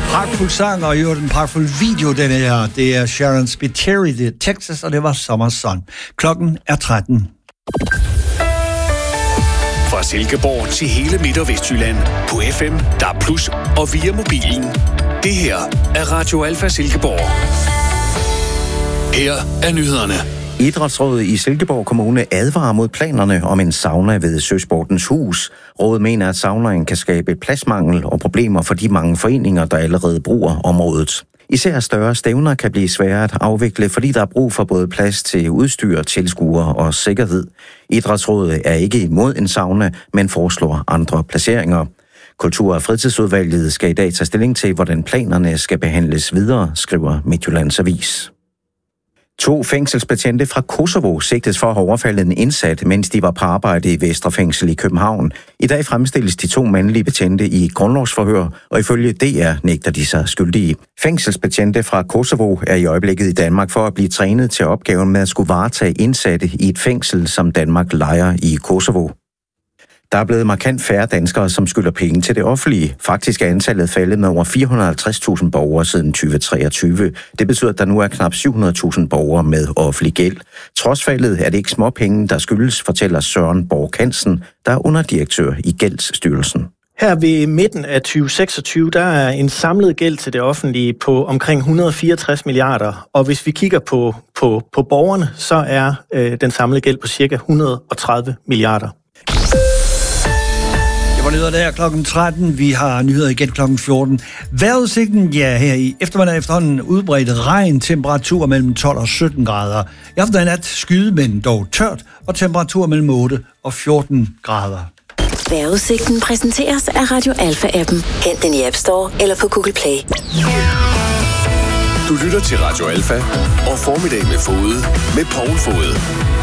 Pragtfuld sang, og i øvrigt en pragtfuld video, denne her. Det er Sharon Spiteri, det er Texas, og det var Summer Sun. Klokken er 13. Fra Silkeborg til hele Midt- og Vestjylland. På FM, DAB+, og via mobilen. Det her er Radio Alfa Silkeborg. Her er nyhederne. Idrætsrådet i Silkeborg Kommune advarer mod planerne om en sauna ved Søsportens Hus. Rådet mener, at saunaen kan skabe pladsmangel og problemer for de mange foreninger, der allerede bruger området. Især større stævner kan blive svære at afvikle, fordi der er brug for både plads til udstyr, tilskuere og sikkerhed. Idrætsrådet er ikke imod en sauna, men foreslår andre placeringer. Kultur- og fritidsudvalget skal i dag tage stilling til, hvordan planerne skal behandles videre, skriver Midtjyllands Avis. 2 fængselsbetjente fra Kosovo sigtes for at have overfaldet en indsat, mens de var på arbejde i Vestre Fængsel i København. I dag fremstilles de 2 mandlige betjente i grundlovsforhør, og ifølge DR nægter de sig skyldige. Fængselsbetjente fra Kosovo er i øjeblikket i Danmark for at blive trænet til opgaven med at skulle varetage indsatte i et fængsel, som Danmark lejer i Kosovo. Der er blevet markant færre danskere, som skylder penge til det offentlige. Faktisk er antallet faldet med over 450.000 borgere siden 2023. Det betyder, at der nu er knap 700.000 borgere med offentlig gæld. Trods faldet er det ikke småpenge, der skyldes, fortæller Søren Borg Hansen, der er underdirektør i Gældsstyrelsen. Her ved midten af 2026, der er en samlet gæld til det offentlige på omkring 164 milliarder. Og hvis vi kigger på borgerne, så er den samlede gæld på cirka 130 milliarder. Det var nyheder der klokken 13. Vi har nyheder igen klokken 14. Vejrudsigten, ja, her i eftermiddag efterhånden udbredt regn, temperatur mellem 12 og 17 grader. I aften nat skyde, men dog tørt, og temperatur mellem 8 og 14 grader. Vejrudsigten præsenteres af Radio Alfa-appen. Hent den i App Store eller på Google Play. Du lytter til Radio Alfa og Formiddag med Fode med Poul Fode.